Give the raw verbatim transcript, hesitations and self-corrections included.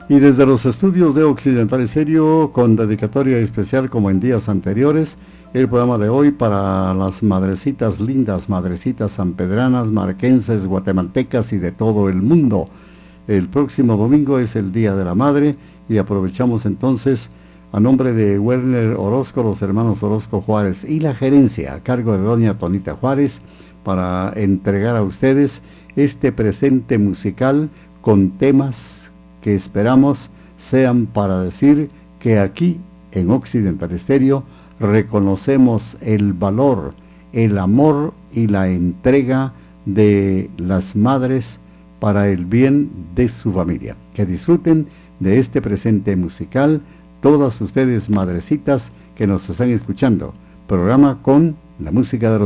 Y desde los estudios de Occidental Estéreo, con dedicatoria especial como en días anteriores, el programa de hoy para las madrecitas lindas, madrecitas sanpedranas, marquenses, guatemaltecas y de todo el mundo. El próximo domingo es el Día de la Madre y aprovechamos entonces a nombre de Werner Orozco, los hermanos Orozco Juárez y la gerencia a cargo de doña Tonita Juárez para entregar a ustedes este presente musical con temas que esperamos sean para decir que aquí en Occidental Estéreo reconocemos el valor, el amor y la entrega de las madres para el bien de su familia. Que disfruten de este presente musical todas ustedes madrecitas que nos están escuchando. Programa con la música de los